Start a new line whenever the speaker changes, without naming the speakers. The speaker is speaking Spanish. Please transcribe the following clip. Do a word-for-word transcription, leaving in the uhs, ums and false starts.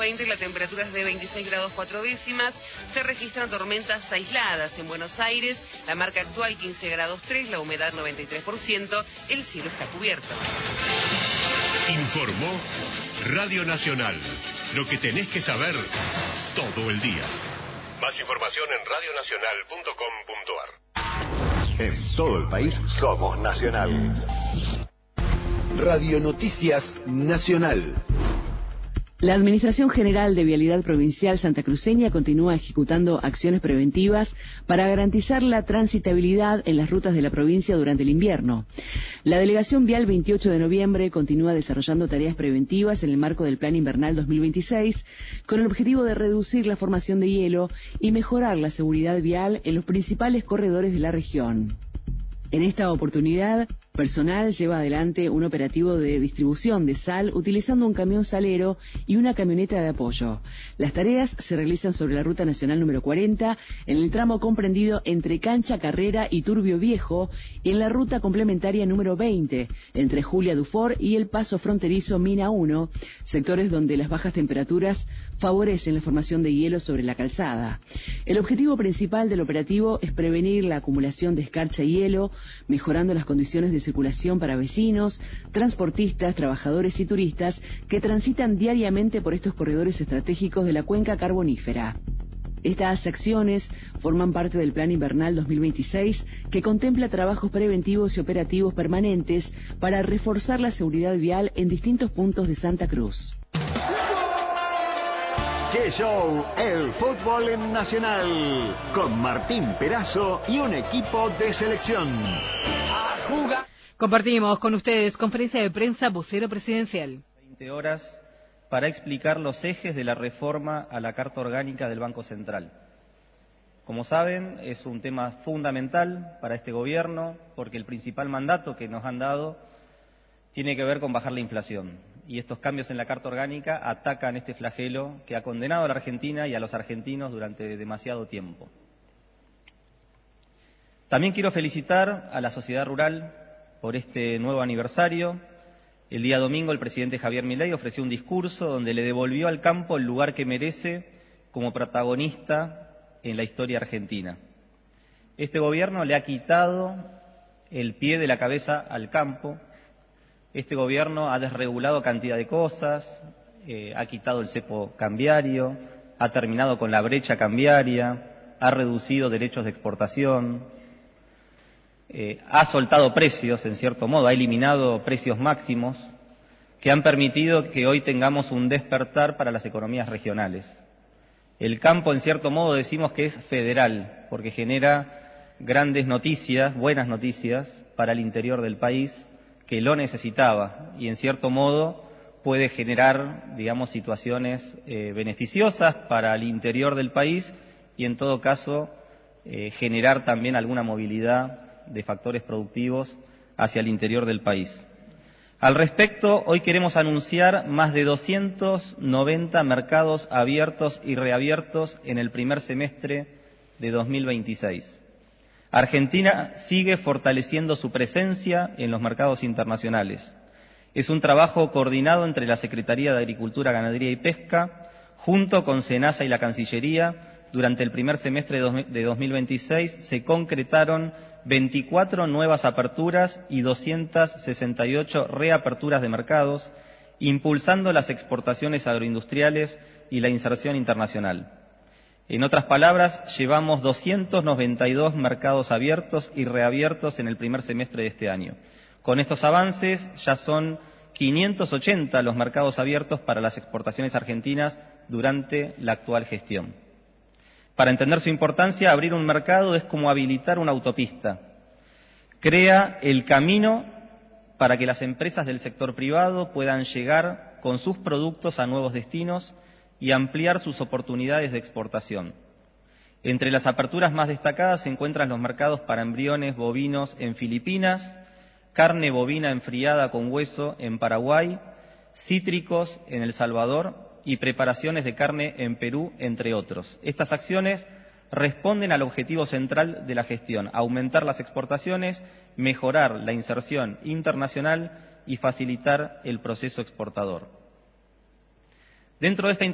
veinte, la temperatura es de veintiséis grados cuatro décimas. Se registran tormentas aisladas en Buenos Aires. La marca actual quince grados tres, la humedad noventa y tres por ciento. El cielo está cubierto.
Informó Radio Nacional. Lo que tenés que saber todo el día. Más información en radio nacional punto com punto a r. En todo el país somos Nacional. Radio Noticias Nacional.
La Administración General de Vialidad Provincial santacruceña continúa ejecutando acciones preventivas para garantizar la transitabilidad en las rutas de la provincia durante el invierno. La Delegación Vial veintiocho de noviembre continúa desarrollando tareas preventivas en el marco del Plan Invernal dos mil veintiséis con el objetivo de reducir la formación de hielo y mejorar la seguridad vial en los principales corredores de la región. En esta oportunidad, personal lleva adelante un operativo de distribución de sal utilizando un camión salero y una camioneta de apoyo. Las tareas se realizan sobre la Ruta Nacional número cuarenta, en el tramo comprendido entre Cancha Carrera y Turbio Viejo, y en la ruta complementaria número veinte, entre Julia Dufour y el paso fronterizo Mina uno, sectores donde las bajas temperaturas favorecen la formación de hielo sobre la calzada. El objetivo principal del operativo es prevenir la acumulación de escarcha y hielo, mejorando las condiciones de circulación para vecinos, transportistas, trabajadores y turistas que transitan diariamente por estos corredores estratégicos de la cuenca carbonífera. Estas acciones forman parte del Plan Invernal dos mil veintiséis, que contempla trabajos preventivos y operativos permanentes para reforzar la seguridad vial en distintos puntos de Santa Cruz.
¡Qué show! El fútbol en Nacional, con Martín Perazo y un equipo de selección.
A jugar. Compartimos con ustedes conferencia de prensa vocero presidencial.
veinte horas para explicar los ejes de la reforma a la Carta Orgánica del Banco Central. Como saben, es un tema fundamental para este gobierno porque el principal mandato que nos han dado tiene que ver con bajar la inflación. Y estos cambios en la Carta Orgánica atacan este flagelo que ha condenado a la Argentina y a los argentinos durante demasiado tiempo. También quiero felicitar a la sociedad rural por este nuevo aniversario. El día domingo el presidente Javier Milei ofreció un discurso donde le devolvió al campo el lugar que merece como protagonista en la historia argentina. Este gobierno le ha quitado el pie de la cabeza al campo. Este gobierno ha desregulado cantidad de cosas, eh, ha quitado el cepo cambiario, ha terminado con la brecha cambiaria, ha reducido derechos de exportación, eh, ha soltado precios, en cierto modo, ha eliminado precios máximos que han permitido que hoy tengamos un despertar para las economías regionales. El campo, en cierto modo, decimos que es federal, porque genera grandes noticias, buenas noticias para el interior del país, que lo necesitaba y en cierto modo puede generar, digamos, situaciones eh, beneficiosas para el interior del país y en todo caso eh, generar también alguna movilidad de factores productivos hacia el interior del país. Al respecto, hoy queremos anunciar más de doscientos noventa mercados abiertos y reabiertos en el primer semestre de dos mil veintiséis. Argentina sigue fortaleciendo su presencia en los mercados internacionales. Es un trabajo coordinado entre la Secretaría de Agricultura, Ganadería y Pesca, junto con SENASA y la Cancillería. Durante el primer semestre de dos mil veintiséis se concretaron veinticuatro nuevas aperturas y doscientas sesenta y ocho reaperturas de mercados, impulsando las exportaciones agroindustriales y la inserción internacional. En otras palabras, llevamos doscientos noventa y dos mercados abiertos y reabiertos en el primer semestre de este año. Con estos avances ya son quinientos ochenta los mercados abiertos para las exportaciones argentinas durante la actual gestión. Para entender su importancia, abrir un mercado es como habilitar una autopista. Crea el camino para que las empresas del sector privado puedan llegar con sus productos a nuevos destinos y ampliar sus oportunidades de exportación. Entre las aperturas más destacadas se encuentran los mercados para embriones bovinos en Filipinas, carne bovina enfriada con hueso en Paraguay, cítricos en El Salvador y preparaciones de carne en Perú, entre otros. Estas acciones responden al objetivo central de la gestión: aumentar las exportaciones, mejorar la inserción internacional y facilitar el proceso exportador. Dentro de esta